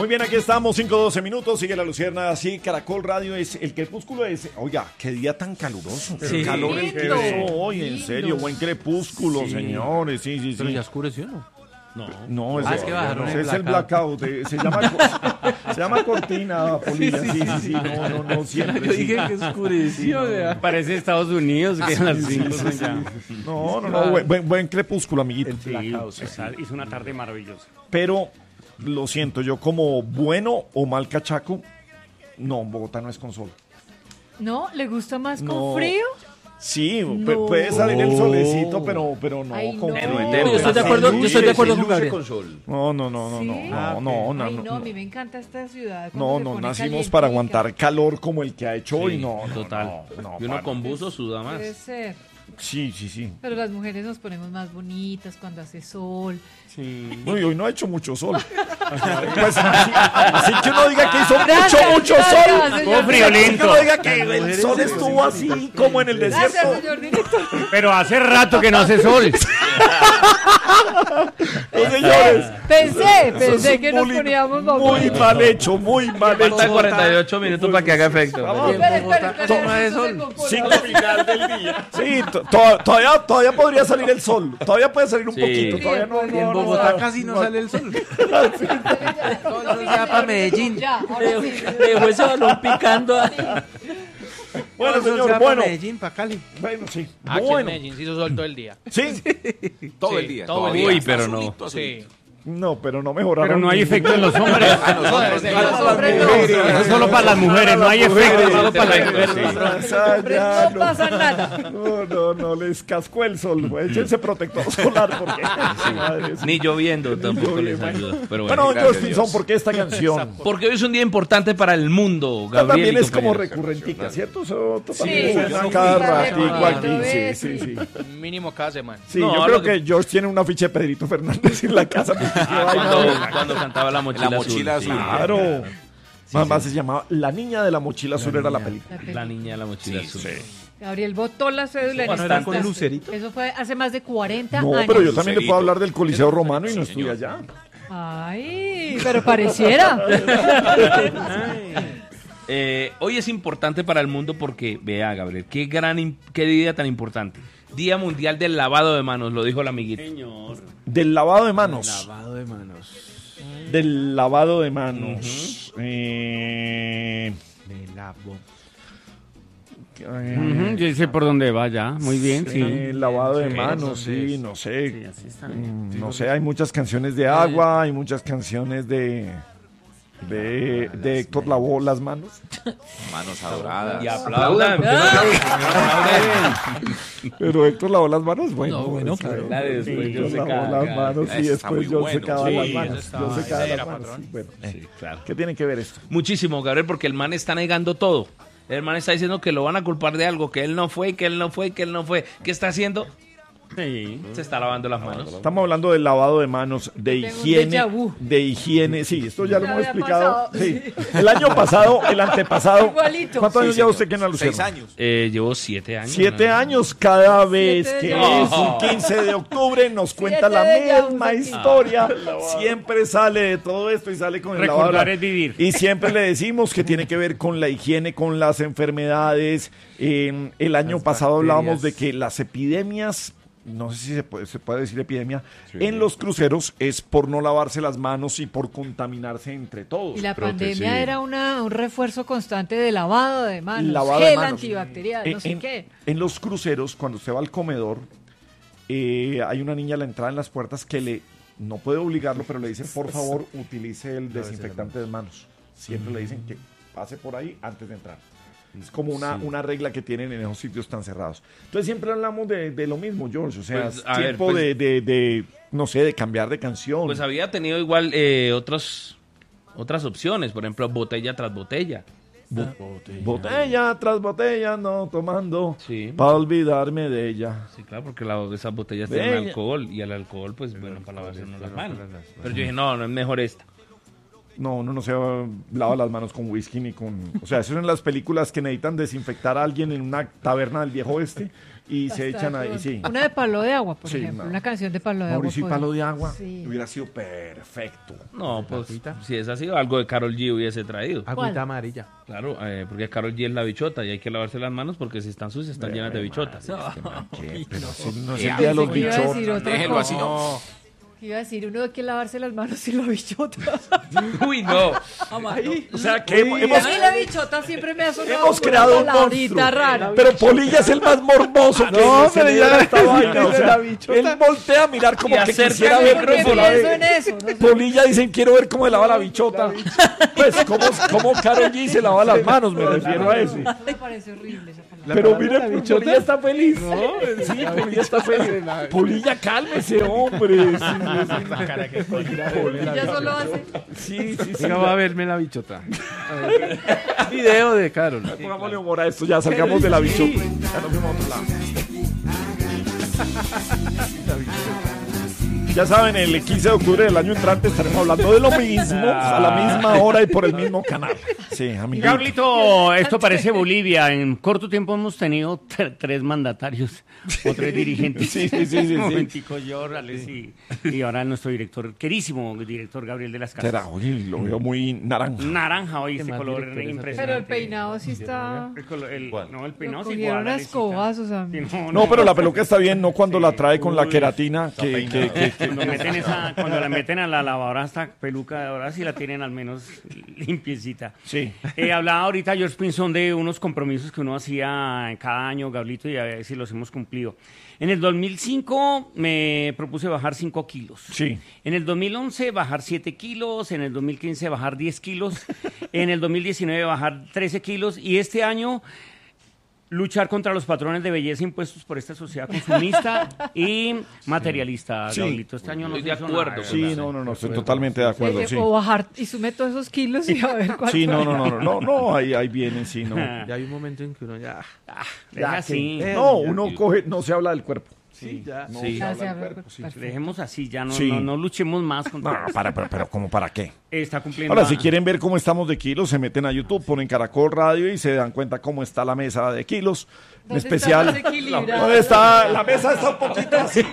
Muy bien, aquí estamos, 5:12 minutos, sigue la Lucierna, así, Caracol Radio es, el crepúsculo es, oiga, qué día tan caluroso, qué calor el que hizo hoy, en serio, buen crepúsculo, señores, sí. Pero ya oscureció, ¿no? No, es que bajaron el es el blackout, se llama cortina, Polilla, sí, no, siempre. Yo dije que oscureció, parece Estados Unidos, que a las 5 No, buen crepúsculo, amiguito. Hizo una tarde maravillosa. Pero, lo siento, yo como bueno o mal cachaco, no, Bogotá no es con sol. ¿No? ¿Le gusta más con frío? Sí, puede salir el solecito, pero no. Ay, con no. frío. Yo estoy de acuerdo con Gabriel. No. Ay, no, a mí me encanta esta ciudad. No, nacimos para aguantar calor como el que ha hecho hoy, no. Total. Y uno con buzo suda más. Puede ser. Sí. Pero las mujeres nos ponemos más bonitas cuando hace sol. Sí. No, y hoy no ha hecho mucho sol. Pues, así que uno diga que hizo mucho sol. Como friolento. Que uno diga que el sol estuvo así como en el desierto. Gracias, señor director. Pero hace rato que no hace sol. Los señores. Pensé que nos poníamos muy mal hecho. Faltan 48 minutos para que haga efecto. Espera. Toma de sol. 5 final del día. Sí, todavía podría salir el sol. Todavía puede salir un poquito. Todavía no. En Bogotá casi no sale el sol. Todo el sol se va para Medellín. Dejó ese balón picando. Bueno, señor, para Medellín, para Cali. Bueno, sí. En Medellín se hizo sol todo el día. Sí. Todo el día. Uy, pero no. Sí. No, pero no mejoraron. Pero no hay efecto en los hombres. Eso es solo para las mujeres, no hay efecto. Solo para las mujeres. No pasa nada. No, les cascó el sol. Échense protector solar porque... Ni lloviendo tampoco les ayuda. Pero bueno, Justinson, ¿por qué esta canción? Porque hoy es un día importante para el mundo, Gabriel. También es como compañeros. recurrentica, ¿cierto? Eso Sí, suena sí, cada sí, ratico aquí. sí. Sí. Mínimo cada semana. Sí, No, yo creo lo que George tiene una ficha de Pedrito Fernández en la casa. Cuando cantaba La Mochila Azul. Claro. Mamá se llamaba La Niña de la Mochila Azul, era la película. La Niña de la Mochila Azul. Gabriel botó la cédula en ¿Era esta. con Lucerito? Eso fue hace más de 40 No, años. pero yo también le puedo hablar del Coliseo Romano y no estuve allá. Ay, pero pareciera. Hoy es importante para el mundo porque, vea, Gabriel, qué día tan importante. Día Mundial del Lavado de Manos, lo dijo el amiguito. Señor. Del lavado de manos. Lavado de manos. Del lavado de manos. De lavo. Yo sé por dónde va ya. Muy bien, sí. Lavado de manos, sí, no sé. Sí, así está. No sé, hay muchas canciones de agua, hay muchas canciones de Héctor lavó las manos. Manos adoradas. Y aplaudan. Pero Héctor lavó las manos, bueno. No, La de después Sí, yo lavó secaba. las manos y Esa está después muy yo bueno. secaba Sí, las eso manos. estaba- Yo secaba ese las era, manos. patrón. Sí, bueno. Claro. ¿Qué tiene que ver esto? Muchísimo, Gabriel, porque el man está negando todo. El man está diciendo que lo van a culpar de algo, que él no fue, que él no fue, que él no fue. ¿Qué está haciendo? Sí. Se está lavando las manos. Estamos hablando del lavado de manos, de Tengo un higiene, déjà vu. sí, esto ya lo Ya hemos había explicado. pasado. Sí. El año pasado, el antepasado. Igualito. ¿Cuántos años lleva usted que en la 6 Lucierna? años. Llevo 7 años. 7 ¿no? años cada vez 7 que años. es un 15 de octubre nos cuenta 7 la déjà vus misma aquí. historia. Siempre sale de todo esto y sale con el lavado. Recordar es vivir. Y siempre le decimos que tiene que ver con la higiene, con las enfermedades. El año pasado hablábamos de que las epidemias, no sé si se puede decir epidemia, en los cruceros es por no lavarse las manos y por contaminarse entre todos. Y la pandemia era un refuerzo constante de lavado de manos, Lavado de gel manos. antibacterial, no sé qué. En los cruceros, cuando usted va al comedor, hay una niña a la entrada en las puertas que no puede obligarlo, pero le dicen, por favor, utilice el desinfectante de manos. Siempre le dicen que pase por ahí antes de entrar. Es como una regla que tienen en esos sitios tan cerrados. Entonces siempre hablamos de lo mismo, George. O sea, Pues, es a ver, tiempo pues- de, no sé, de cambiar de canción. Pues había tenido igual otras opciones, por ejemplo, botella tras botella. Botella tras botella, no tomando, Sí. para olvidarme de ella. Sí, claro, porque esas botellas Bella. tienen alcohol y el alcohol, pues bueno, para lavarse uno las manos. Pero yo dije, no es mejor esta. No, uno no se lava las manos con whisky ni con... O sea, eso es en las películas que necesitan desinfectar a alguien en una taberna del viejo oeste y se echan ahí, sí. Una de Palo de Agua, por Sí, ejemplo. no. Una canción de Palo de Mauricio y Agua. Palo de Agua Sí. hubiera sido perfecto. No, pues si es así, algo de Karol G hubiese traído. Agüita amarilla. Claro, porque Karol G es la bichota y hay que lavarse las manos porque si están sucias están llenas de bichotas. ¿Qué? Pero si no es el día de los Pensé que iba a decir bichos. otra Déjelo cosa. así, ¿no? Iba a decir, uno hay que lavarse las manos sin la bichota. Uy, no. O sea, que hemos, A mí la bichota siempre me ha sonado hemos como creado una un palabrita monstruo. rara. Pero Polilla es el más morboso que No, se pero le ya da esta vaina. O sea, la bichota. él voltea a mirar como Y que acerca quisiera el ver micrófono. cómo Pienso la en eso, no sé. Polilla dicen, quiero ver cómo se lava la bichota. Pues, ¿cómo Karol G se lava las manos? Me refiero a eso. Me parece horrible esa palabra. Pero palabra mire, la bichota. Polilla está feliz. Sí, Polilla está feliz. Polilla, cálmese, hombre. Ya solo hace. Sí, sí, sí. Venga, va a verme la bichota. Video de Karol. Pongámosle humor a esto, ya salgamos de la bichota. Ya nos fuimos a otro lado. Ya saben, el 15 de octubre del año entrante estaremos hablando de lo mismo, a la misma hora y por el mismo canal. Sí, amiguito. Gablito, esto parece Bolivia. En corto tiempo hemos tenido 3 mandatarios o 3 dirigentes. Sí. Un momentico, yo, Rales, y ahora nuestro director, querísimo director Gabriel de las Casas. Será, oye, lo veo muy naranja. Naranja hoy, este más color directores impresionante. Pero el peinado sí está... No, el Lo peinado es cogieron igual. a Alecita. escobazos a mí. Sí, No, pero la peluca está bien, no cuando la trae con la queratina, que Cuando la meten a la lavadora, esta peluca, ahora sí la tienen al menos limpiecita. sí. Hablaba ahorita George Pinzón de unos compromisos que uno hacía cada año, Gablito, y a ver si los hemos cumplido. En el 2005 me propuse bajar 5 kilos. Sí. En el 2011 bajar 7 kilos, en el 2015 bajar 10 kilos, en el 2019 bajar 13 kilos y este año luchar contra los patrones de belleza impuestos por esta sociedad consumista y materialista, Sí. Gablito. Este año no Estoy de se hizo acuerdo nada. con Sí, no, estoy totalmente de acuerdo, sí. O bajar y sume todos esos kilos y a ver cuánto. Sí, no, ahí vienen, sí, no. Ya hay un momento en que uno ya... Deja así. No, uno coge, no se habla del cuerpo. Sí, ya. No Sí. se Ya habla se del abre, cuerpo, sí. perfecto. Dejemos así, ya no, Sí. no luchemos más No, contra pero ¿cómo para qué? Está cumpliendo. Ahora, si quieren ver cómo estamos de kilos, se meten a YouTube, ponen Caracol Radio y se dan cuenta cómo está la mesa de kilos. En ¿Dónde especial, está más equilibrado? ¿dónde está? La mesa está un poquito así.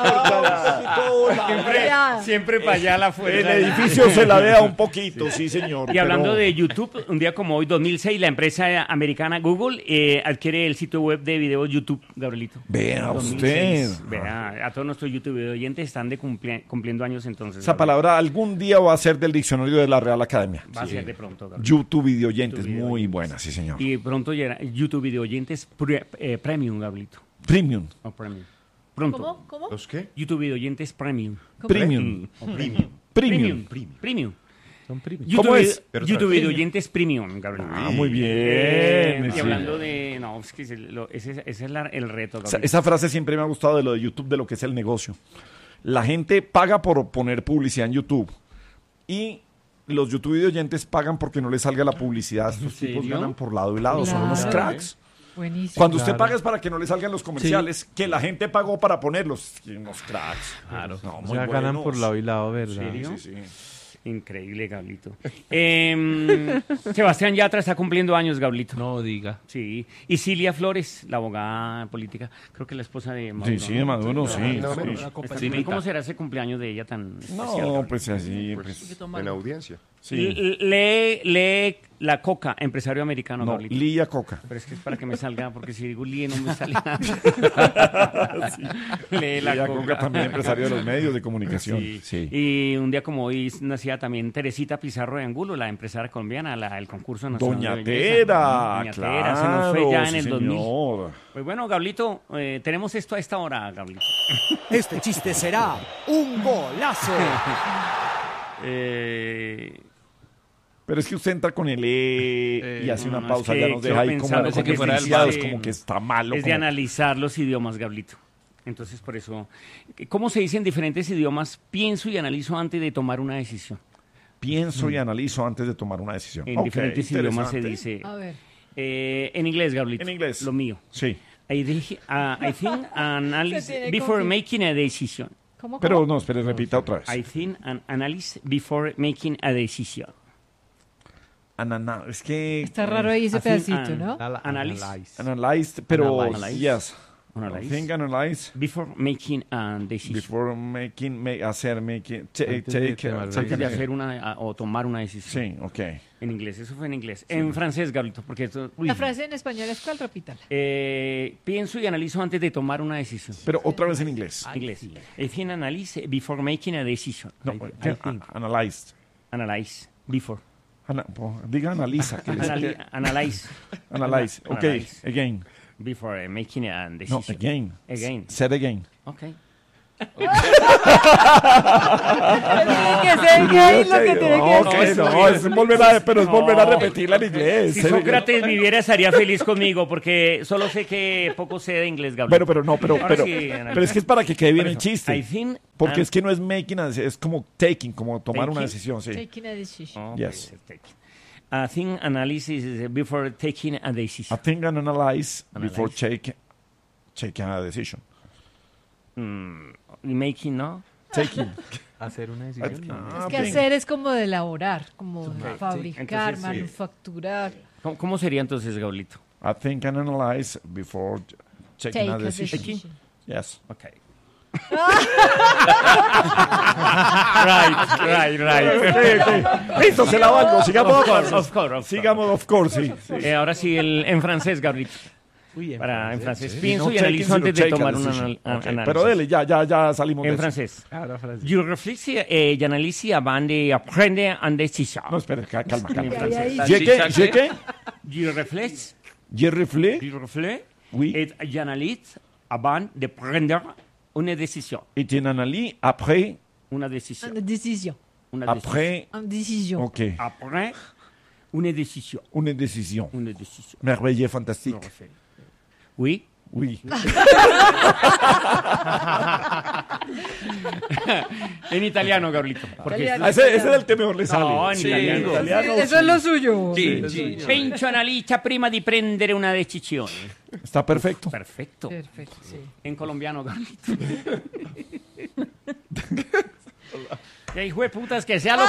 Siempre para allá la El fuerza. edificio se la vea un poquito, sí, señor. Y hablando pero- de YouTube, un día como hoy, 2006, la empresa americana Google adquiere el sitio web de videos YouTube, Gabrielito. Vea 2006. usted. Vea, a todos nuestros YouTube oyentes están cumpliendo años entonces. Esa palabra algún día va a ser del diccionario de la Real Academia. va a ser de pronto, Gabriel. YouTube video oyentes, YouTube video muy oyentes. buena, sí, señor. Y pronto llegará YouTube video oyentes Premium, Gabrielito. Premium. O Premium. Pronto. ¿Cómo? ¿Los qué? YouTube video oyentes Premium. Premium. Premium. Premium. Premium. Son primos. YouTube, ¿Cómo es? Pero YouTube tranquilo. video oyentes Premium, Gabriel. Ah, muy bien. Y sí. hablando de... No, es que ese es el reto, Gabriel. Esa frase siempre me ha gustado de lo de YouTube, de lo que es el negocio. La gente paga por poner publicidad en YouTube y los YouTube video oyentes pagan porque no les salga la publicidad. Estos tipos serio? ganan por lado y lado, son Claro. unos cracks. Buenísimo. Cuando usted Claro. paga es para que no le salgan los comerciales, que la gente pagó para ponerlos. Y unos cracks. Claro. No, O muy sea, ganan buenos. por lado y lado, ¿verdad? ¿Serio? Sí, sí. Increíble, Gablito. Sebastián Yatra está cumpliendo años, Gablito. No diga. Sí. Y Cilia Flores, la abogada política, creo que la esposa de Maduro. Sí, de Maduro, sí. No, Sí. Está bien. ¿Cómo será ese cumpleaños de ella tan especial? No, Gablito? pues así. Pues, En audiencia. sí. Lee la Coca, empresario americano, No, Gablito. Lía Coca. Pero es que es para que me salga, porque si digo Lee no me sale nada. Lee la Lía Coca. Coca también empresario de los medios de comunicación. Sí. Sí. Y un día como hoy nacía también Teresita Pizarro de Angulo, la empresaria colombiana, el concurso nacional Doña de belleza. Tera, Doña claro, Tera, se nos fue ya en sí, el 2000. señor. Pues bueno, Gablito, tenemos esto a esta hora, Gablito. Este chiste será un golazo. Pero es que usted entra con el y hace una no, pausa, es ya que nos quiero deja ahí pensar, como, parece que fuera el desquiciados, bar. como que está malo. Es de como- analizar los idiomas, Gablito. Entonces, por eso, ¿cómo se dice en diferentes idiomas? Pienso y analizo antes de tomar una decisión. Pienso y analizo antes de tomar una decisión. En Ok, diferentes idiomas se interesante. dice. A ver. En inglés, Gablito. En inglés. Lo mío. Sí. I think Se analyze tiene before confianza. making a decision. ¿Cómo? Pero no, espere, repita otra vez. I think and analyze before making a decision. Es que... Está raro ahí ese I think pedacito, ¿no? Analyze. Analyzed, pero... Analyze. Yes. Analyze. I think analyze Before making a decision. before making... Antes Antes de hacer o tomar una decisión. Sí, ok. En inglés, eso fue en inglés. En francés, Gablito, porque esto... La frase en español es ¿cuál? Repítala. Pienso y analizo antes de tomar una decisión. Pero otra vez en inglés. Inglés. I think analyze before making a decision. No, analyzed. Analyze before. Diga analiza. que les- Analyze Analyze. Ok, Analyze. again. before making a No, decision. again. Again. Said again. Okay. Tiene que ser gay lo que tiene que Ok, decir. no, es volver a repetirla en inglés. Si Sócrates viviera estaría feliz conmigo porque solo sé que poco sé de inglés, Gabriel. Pero es que es para que quede bien el I chiste. think Porque es que no es making, es como taking, como tomar una Taking. decisión, sí. Taking a decision. Oh, Yes. okay, I think analysis before taking a I decision. think and analyze before Analyze. taking a decision. Making, ¿no? Taking. Hacer una decisión. Ah, Es que bien. hacer es como de elaborar, como de fabricar, Entonces, sí. manufacturar. ¿Cómo sería entonces, Gablito? I think and analyze before taking Take a a decision. decision. Yes. Okay. right. Listo, se la valgo. Sigamos. Of course. Sigamos, of course, sí. Ahora sí, en francés, Gablito. Uy, En francés. Sí, Pienso no y taking, analizo sino antes de take a tomar un decision. Ok, análisis. pero dele, ya salimos de En eso. francés. Ahora frase. Je réfléchis et j'analyse avant de prendre une décision. No, espere, calma. En francés. ¿Je qué? Je réfléchis, Je reflé? je réfléchis Oui. et j'analyse avant de prendre une décision. Et tu analyses après? Una decisión. Una decisión. Una decisión. Après? Una decisión. Ok. Après une décision. Une décision. Une décision. Merveilleux, fantastique. Oui. Oui. En italiano, Gablito. Porque Ese es el que mejor le sale. No, en italiano. Eso es lo suyo. Penso analizza prima di prendere una decisione. Está perfecto. Perfecto. Perfecto, sí. En colombiano, Gablito. ¡Qué hijo de putas que sea lo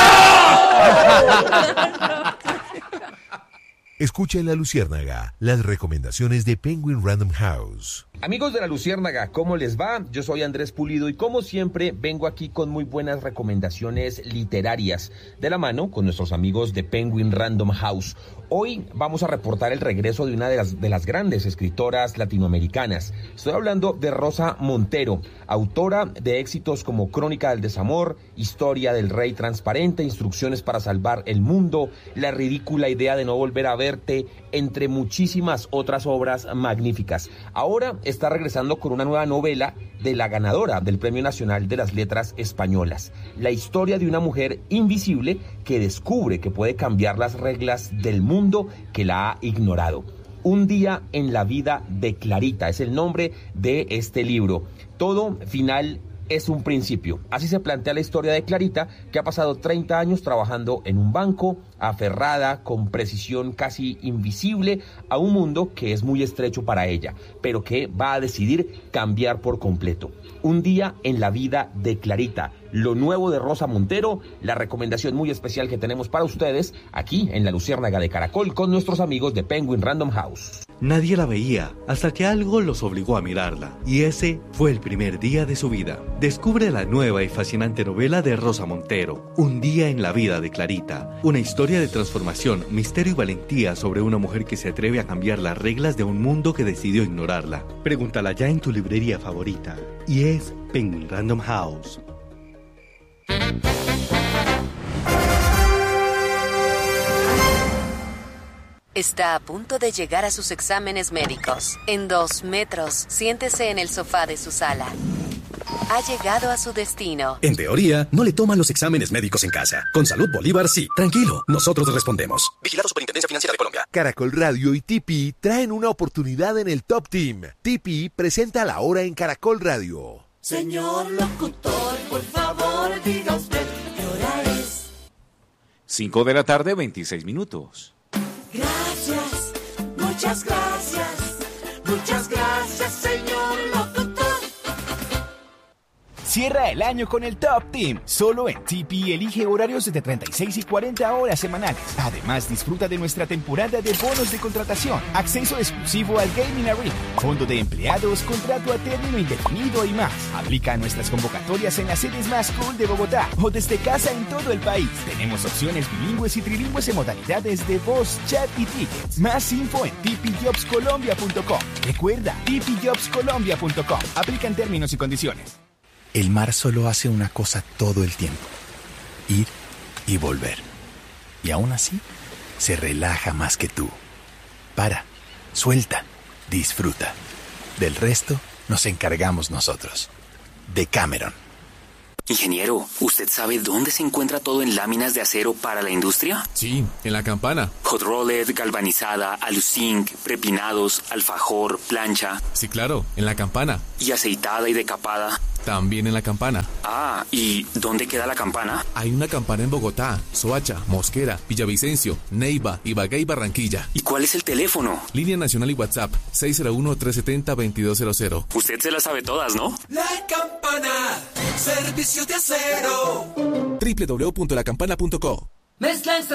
que... Escucha en La Luciérnaga las recomendaciones de Penguin Random House. Amigos de La Luciérnaga, ¿cómo les va? Yo soy Andrés Pulido y como siempre vengo aquí con muy buenas recomendaciones literarias de la mano con nuestros amigos de Penguin Random House. Hoy vamos a reportar el regreso de una de las grandes escritoras latinoamericanas. Estoy hablando de Rosa Montero, autora de éxitos como Crónica del Desamor, Historia del Rey Transparente, Instrucciones para Salvar el Mundo, La ridícula idea de no volver a verte, entre muchísimas otras obras magníficas. Ahora está regresando con una nueva novela de la ganadora del Premio Nacional de las Letras Españolas. La historia de una mujer invisible que descubre que puede cambiar las reglas del mundo que la ha ignorado. Un día en la vida de Clarita es el nombre de este libro. Todo final es un principio. Así se plantea la historia de Clarita, que ha pasado 30 años trabajando en un banco, aferrada con precisión casi invisible a un mundo que es muy estrecho para ella, pero que va a decidir cambiar por completo. Un día en la vida de Clarita, lo nuevo de Rosa Montero, la recomendación muy especial que tenemos para ustedes aquí en La Luciérnaga de Caracol con nuestros amigos de Penguin Random House. Nadie la veía hasta que algo los obligó a mirarla, y ese fue el primer día de su vida. Descubre la nueva y fascinante novela de Rosa Montero, Un día en la vida de Clarita, una historia de transformación, misterio y valentía sobre una mujer que se atreve a cambiar las reglas de un mundo que decidió ignorarla. Pregúntala ya en tu librería favorita, y es Penguin Random House. Está a punto de llegar a sus exámenes médicos. En 2 metros, siéntese en el sofá de su sala. Ha llegado a su destino. En teoría, no le toman los exámenes médicos en casa. Con Salud Bolívar, sí. Tranquilo, nosotros respondemos. Vigilado Superintendencia Financiera de Colombia. Caracol Radio y TPI traen una oportunidad en el Top Team. TPI presenta La Hora en Caracol Radio. Señor locutor, por favor, diga usted qué hora es. 5 de la tarde, 26 minutos. Gracias, muchas gracias, señor locutor. Cierra el año con el Top Team. Solo en TP elige horarios de 36 y 40 horas semanales. Además, disfruta de nuestra temporada de bonos de contratación, acceso exclusivo al Gaming Arena, fondo de empleados, contrato a término indefinido y más. Aplica a nuestras convocatorias en las sedes más cool de Bogotá o desde casa en todo el país. Tenemos opciones bilingües y trilingües en modalidades de voz, chat y tickets. Más info en tpjobscolombia.com. Recuerda, tpjobscolombia.com. Aplican términos y condiciones. El mar solo hace una cosa todo el tiempo: ir y volver. Y aún así, se relaja más que tú. Para, suelta, disfruta. Del resto, nos encargamos nosotros. Decameron. Ingeniero, ¿usted sabe dónde se encuentra todo en láminas de acero para la industria? Sí, en la Campana. Hot rolled, galvanizada, aluzinc, prepinados, alfajor, plancha. Sí, claro, en la Campana. ¿Y aceitada y decapada? También en la Campana. Ah, ¿y dónde queda la Campana? Hay una Campana en Bogotá, Soacha, Mosquera, Villavicencio, Neiva, Ibagué y Barranquilla. ¿Y cuál es el teléfono? Línea nacional y WhatsApp, 601-370-2200. Usted se las sabe todas, ¿no? La Campana, servicios de acero. www.lacampana.co. Mezcla